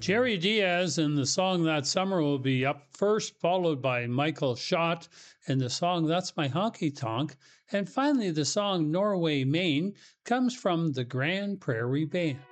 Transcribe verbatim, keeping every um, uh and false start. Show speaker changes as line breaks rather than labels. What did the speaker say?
Jerry Diaz and the song That Summer will be up first, followed by Michael Schott and the song That's My Honky Tonk. And finally, the song Norway, Maine comes from the Grand Prairie Band.